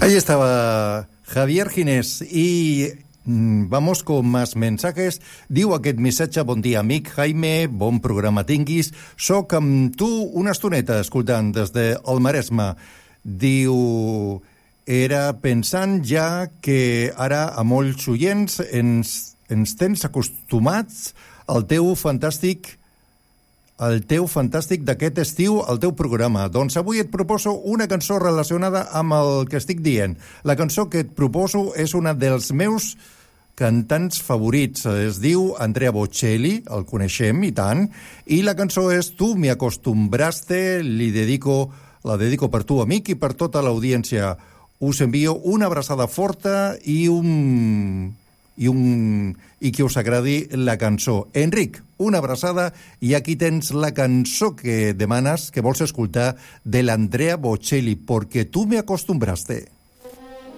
Ahí estaba Javier Ginés y vamos con más mensajes. Diu aquest missatge: bon dia, amic Jaime, bon programa tinguis. Soc amb tu una estoneta escoltant des del Maresme. Diu, era pensant ja que ara a molts oients ens tens acostumats al teu fantàstic d'aquest estiu, el teu programa. Doncs avui et proposo una cançó relacionada amb el que estic dient. La cançó que et proposo és una dels meus cantants favorits. Es diu Andrea Bocelli, el coneixem i tant, i la cançó és Tu me acostumbraste, la dedico per tu, amic, i per tota l'audiència. Us envio una abraçada forta i que us agradi la cançó. Enric, una abraçada, i aquí tens la cançó que demanes, que vols escoltar, de l'Andrea Bocelli, Porque tu me acostumbraste.